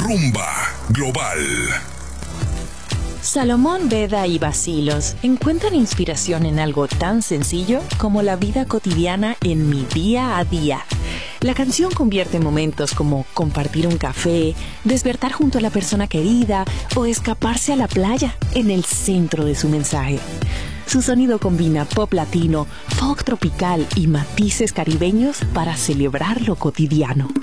Rumba Global. Salomón, Beda y Bacilos encuentran inspiración en algo tan sencillo como la vida cotidiana en mi día a día. La canción convierte momentos como compartir un café, despertar junto a la persona querida o escaparse a la playa en el centro de su mensaje. Su sonido combina pop latino, folk tropical y matices caribeños para celebrar lo cotidiano.